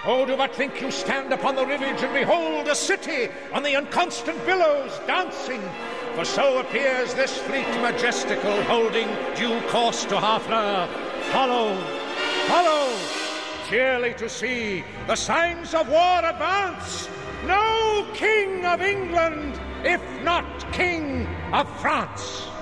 Oh, do but think you stand upon the rivage and behold a city on the inconstant billows dancing. For so appears this fleet majestical, holding due course to Harfleur. Follow, follow, cheerly to see the signs of war advance. No King of England, if not King of France.